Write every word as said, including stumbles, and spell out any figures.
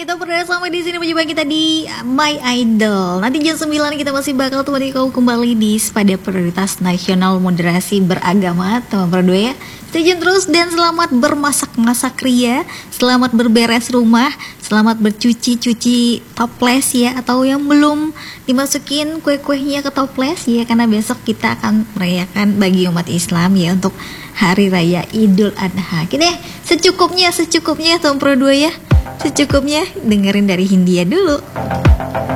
lagi tuh bersama di sini menjumpai kita di My Idol. Nanti jam sembilan kita masih bakal temani kau kembali di pada prioritas nasional moderasi beragama, teman berdua ya. Stay tune terus dan selamat bermasak-masak ria, selamat berberes rumah, selamat bercuci-cuci toples ya, atau yang belum dimasukin kue-kuenya ke toples ya, karena besok kita akan merayakan bagi umat Islam ya untuk Hari Raya Idul Adha. Gini ya, secukupnya, secukupnya teman berdua ya. Secukupnya dengerin dari Hindia dulu.